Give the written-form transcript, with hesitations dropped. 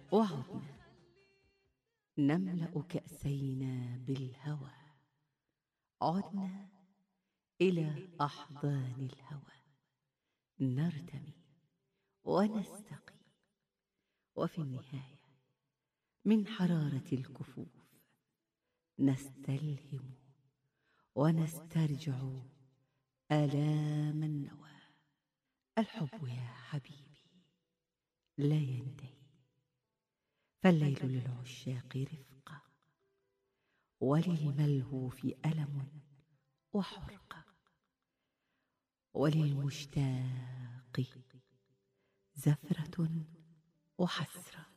وعدنا نملأ كأسينا بالهوى، عدنا إلى أحضان الهوى، نرتمي ونستقي، وفي النهاية من حرارة الكفوف نستلهم ونسترجع آلام النوى. الحب يا حبيبي لا ينتهي، فالليل للعشاق رفقة، وللملهوف ألم وحرقة، وللمشتاق زفرة وحسرة.